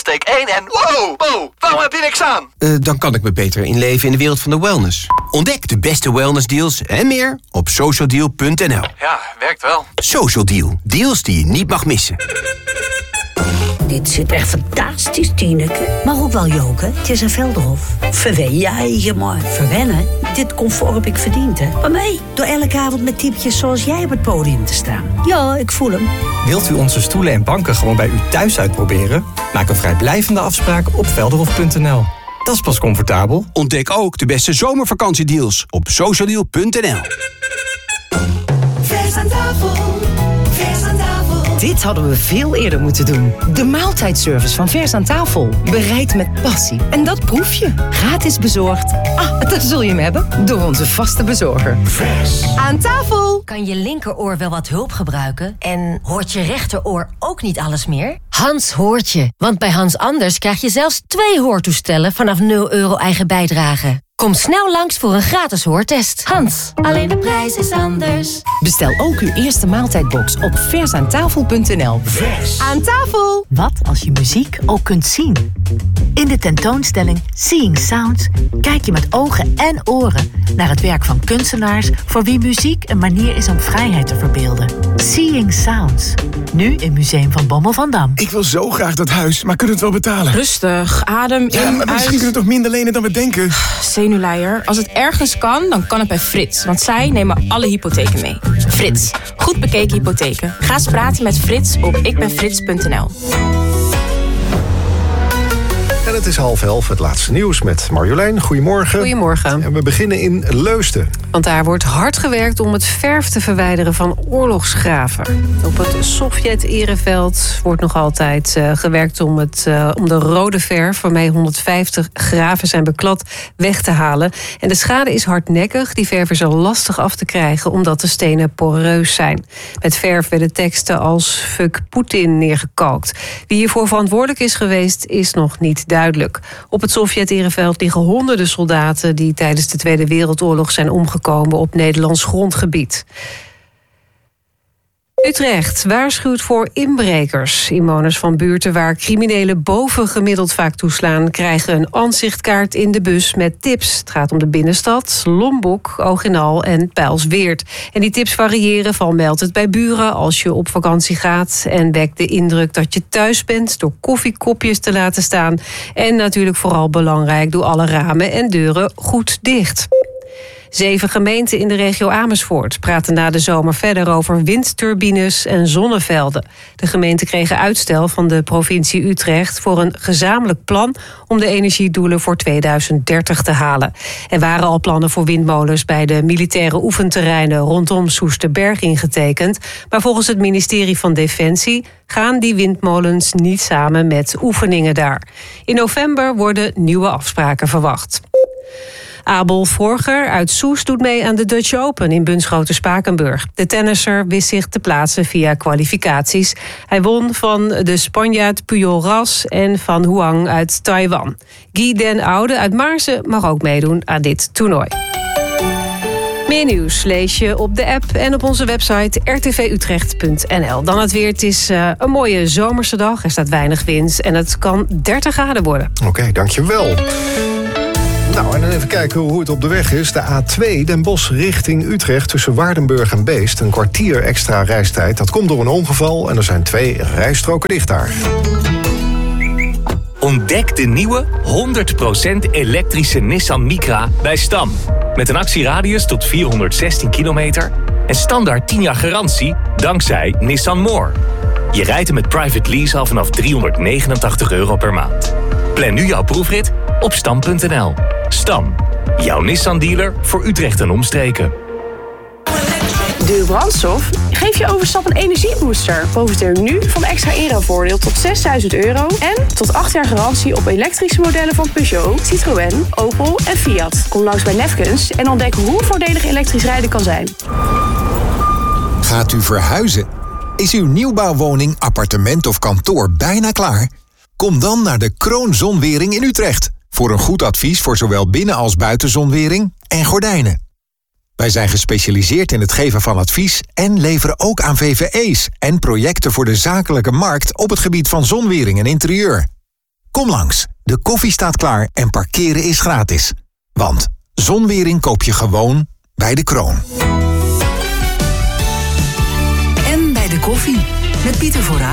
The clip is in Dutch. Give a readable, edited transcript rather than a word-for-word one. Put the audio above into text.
insteek 1 en... Wow, waarom heb je niks aan? Dan kan ik me beter inleven in de wereld van de wellness. Ontdek de beste wellnessdeals en meer op socialdeal.nl. Ja, werkt wel. Social Deal. Deals die je niet mag missen. Dit zit echt fantastisch, Tineke. Maar ook wel joken. Het is een Velderhof. Verwen jij je maar. Verwennen? Dit comfort heb ik verdiend, hè. Maar mij, door elke avond met typetjes zoals jij op het podium te staan. Ja, ik voel hem. Wilt u onze stoelen en banken gewoon bij u thuis uitproberen? Maak een vrijblijvende afspraak op velderhof.nl. Dat is pas comfortabel. Ontdek ook de beste zomervakantiedeals op socialdeal.nl. Vers aan tafel. Vers aan tafel. Dit hadden we veel eerder moeten doen. De maaltijdservice van Vers aan tafel. Bereid met passie. En dat proef je. Gratis bezorgd. Daar zul je hem hebben. Door onze vaste bezorger. Vers aan tafel. Kan je linkeroor wel wat hulp gebruiken? En hoort je rechteroor ook niet alles meer? Hans hoort je. Want bij Hans Anders krijg je zelfs 2 hoortoestellen vanaf €0 eigen bijdrage. Kom snel langs voor een gratis hoortest. Hans, alleen de prijs is anders. Bestel ook uw eerste maaltijdbox op versaantafel.nl. Vers aan tafel. Wat als je muziek ook kunt zien? In de tentoonstelling Seeing Sounds kijk je met ogen en oren naar het werk van kunstenaars voor wie muziek een manier is om vrijheid te verbeelden. Seeing Sounds. Nu in Museum van Bommel van Dam. Ik wil zo graag dat huis, maar kunnen we het wel betalen? Rustig, adem in, maar misschien kunnen we toch minder lenen dan we denken? Zenuwleier. Als het ergens kan, dan kan het bij Frits. Want zij nemen alle hypotheken mee. Frits. Goed bekeken hypotheken. Ga eens praten met Frits op ikbenfrits.nl. En het is 10:30, het laatste nieuws met Marjolein. Goedemorgen. Goedemorgen. En we beginnen in Leusden. Want daar wordt hard gewerkt om het verf te verwijderen van oorlogsgraven. Op het Sovjet-ereveld wordt nog altijd gewerkt om de rode verf, waarmee 150 graven zijn beklad, weg te halen. En de schade is hardnekkig. Die verf is al lastig af te krijgen omdat de stenen poreus zijn. Met verf werden teksten als "fuck Poetin" neergekalkt. Wie hiervoor verantwoordelijk is geweest, is nog niet duidelijk. Op het Sovjet-ereveld liggen honderden soldaten die tijdens de Tweede Wereldoorlog zijn omgekomen op Nederlands grondgebied. Utrecht waarschuwt voor inbrekers. Inwoners van buurten waar criminelen bovengemiddeld vaak toeslaan, krijgen een aanzichtkaart in de bus met tips. Het gaat om de binnenstad, Lombok, Oog-en-Al en Pijlsweert. En die tips variëren van meld het bij buren als je op vakantie gaat en wek de indruk dat je thuis bent door koffiekopjes te laten staan. En natuurlijk vooral belangrijk, doe alle ramen en deuren goed dicht. 7 gemeenten in de regio Amersfoort praten na de zomer verder over windturbines en zonnevelden. De gemeenten kregen uitstel van de provincie Utrecht voor een gezamenlijk plan om de energiedoelen voor 2030 te halen. Er waren al plannen voor windmolens bij de militaire oefenterreinen rondom Soesterberg ingetekend, maar volgens het ministerie van Defensie gaan die windmolens niet samen met oefeningen daar. In november worden nieuwe afspraken verwacht. Abel Vorger uit Soest doet mee aan de Dutch Open in Bunschoten-Spakenburg. De tennisser wist zich te plaatsen via kwalificaties. Hij won van de Spanjaard Puyol Ras en van Huang uit Taiwan. Guy Den Oude uit Maarsen mag ook meedoen aan dit toernooi. Meer nieuws lees je op de app en op onze website rtvutrecht.nl. Dan het weer. Het is een mooie zomerse dag. Er staat weinig wind en het kan 30 graden worden. Oké, dankjewel. Nou, en dan even kijken hoe het op de weg is. De A2 Den Bosch richting Utrecht tussen Waardenburg en Beest. Een kwartier extra reistijd. Dat komt door een ongeval en er zijn 2 rijstroken dicht daar. Ontdek de nieuwe 100% elektrische Nissan Micra bij Stam. Met een actieradius tot 416 kilometer en standaard 10 jaar garantie dankzij Nissan More. Je rijdt hem met private lease al vanaf €389 per maand. Plan nu jouw proefrit op stam.nl. Stam, jouw Nissan-dealer voor Utrecht en omstreken. Duur brandstof? Geef je overstap een energiebooster. Profiteer nu van extra inruilvoordeel tot €6.000 en tot 8 jaar garantie op elektrische modellen van Peugeot, Citroën, Opel en Fiat. Kom langs bij Lefkens en ontdek hoe voordelig elektrisch rijden kan zijn. Gaat u verhuizen? Is uw nieuwbouwwoning, appartement of kantoor bijna klaar? Kom dan naar de Kroon Zonwering in Utrecht voor een goed advies voor zowel binnen- als buitenzonwering en gordijnen. Wij zijn gespecialiseerd in het geven van advies en leveren ook aan VVE's en projecten voor de zakelijke markt op het gebied van zonwering en interieur. Kom langs, de koffie staat klaar en parkeren is gratis. Want zonwering koop je gewoon bij De Kroon. En bij de koffie, met Pieter Vooruit.